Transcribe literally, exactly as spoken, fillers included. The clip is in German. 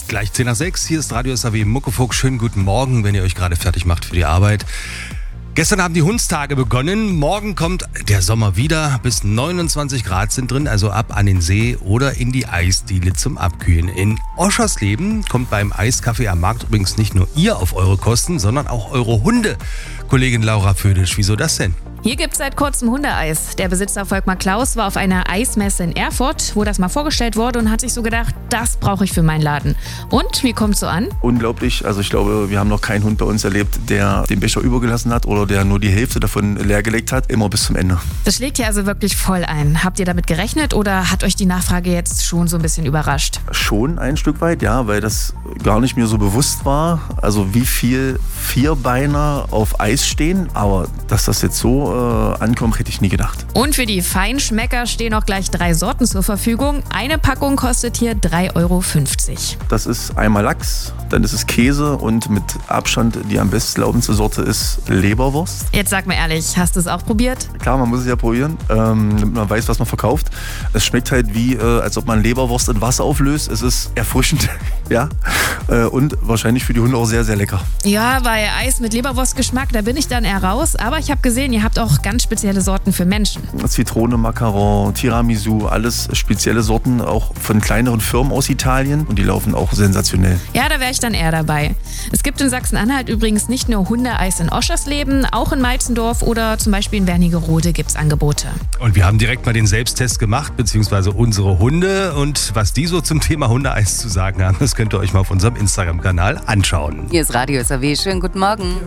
Gleich zehn nach sechs, hier ist Radio S A W Muckefuck. Schönen guten Morgen, wenn ihr euch gerade fertig macht für die Arbeit. Gestern haben die Hundstage begonnen, morgen kommt der Sommer wieder. Bis neunundzwanzig Grad sind drin, also ab an den See oder in die Eisdiele zum Abkühlen. In Oschersleben kommt beim Eiskaffee am Markt übrigens nicht nur ihr auf eure Kosten, sondern auch eure Hunde. Kollegin Laura Födisch, wieso das denn? Hier gibt's seit kurzem Hundeeis. Der Besitzer Volkmar Klaus war auf einer Eismesse in Erfurt, wo das mal vorgestellt wurde und hat sich so gedacht, das brauche ich für meinen Laden. Und, wie kommt's so an? Unglaublich. Also ich glaube, wir haben noch keinen Hund bei uns erlebt, der den Becher übergelassen hat oder der nur die Hälfte davon leergelegt hat, immer bis zum Ende. Das schlägt ja also wirklich voll ein. Habt ihr damit gerechnet oder hat euch die Nachfrage jetzt schon so ein bisschen überrascht? Schon ein Stück weit, ja, weil das gar nicht mir so bewusst war. Also wie viel Vierbeiner auf Eis stehen, aber dass das jetzt so äh, ankommt, hätte ich nie gedacht. Und für die Feinschmecker stehen auch gleich drei Sorten zur Verfügung. Eine Packung kostet hier drei Euro fünfzig. Das ist einmal Lachs, dann ist es Käse und mit Abstand die am bestlaufendste Sorte ist Leberwurst. Jetzt sag mir ehrlich, hast du es auch probiert? Klar, man muss es ja probieren, ähm, damit man weiß, was man verkauft. Es schmeckt halt wie, äh, als ob man Leberwurst in Wasser auflöst. Es ist erfrischend, ja, äh, und wahrscheinlich für die Hunde auch sehr, sehr lecker. Ja, bei Eis mit Leberwurstgeschmack, da bin ich dann eher raus. Aber ich habe gesehen, ihr habt auch ganz spezielle Sorten für Menschen. Zitrone, Macaron, Tiramisu, alles spezielle Sorten, auch von kleineren Firmen aus Italien. Und die laufen auch sensationell. Ja, da wäre ich dann eher dabei. Es gibt in Sachsen-Anhalt übrigens nicht nur Hundeeis in Oschersleben, auch in Meitzendorf oder zum Beispiel in Wernigerode gibt es Angebote. Und wir haben direkt mal den Selbsttest gemacht, beziehungsweise unsere Hunde. Und was die so zum Thema Hundeeis zu sagen haben, das könnt ihr euch mal auf unserem Instagram-Kanal anschauen. Hier ist Radio S A W. Schönen guten Morgen.